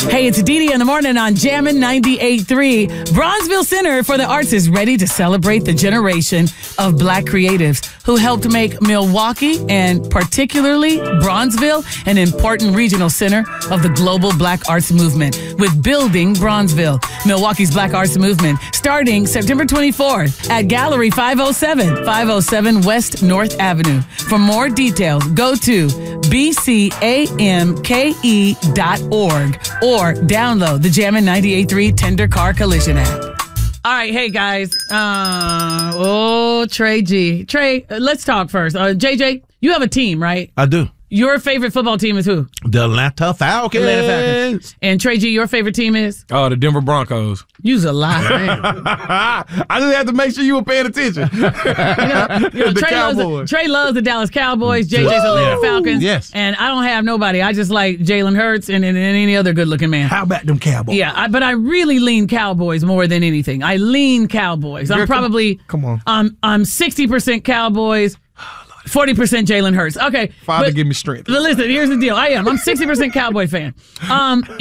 Hey, it's Dee in the morning on Jammin' 98.3. Bronzeville Center for the Arts is ready to celebrate the generation of Black creatives who helped make Milwaukee and particularly Bronzeville an important regional center of the global Black arts movement with Building Bronzeville, Milwaukee's Black arts movement, starting September 24th at Gallery 507 West North Avenue. For more details, go to bcamke.org or download the Jammin' 98.3 Tender Car Collision app. All right, hey guys. Trey G. Trey, let's talk first. JJ, you have a team, right? I do. Your favorite football team is who? The Atlanta Falcons. Atlanta Falcons. And Trey G, your favorite team is? Oh, the Denver Broncos. You's a lot, man. I just had to make sure you were paying attention. Trey loves the Dallas Cowboys. JJ's Atlanta Falcons. Yes. And I don't have nobody. I just like Jalen Hurts and any other good-looking man. How about them Cowboys? Yeah, but I really lean Cowboys more than anything. I lean Cowboys. I'm probably... Come on. I'm 60% Cowboys, 40% Jalen Hurts. Okay. Father, give me strength. But listen, here's the deal. I'm 60% Cowboy fan.